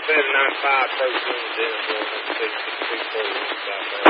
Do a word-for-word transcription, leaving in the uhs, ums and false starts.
seven nine five thirteen Dennisville, six six two four one five.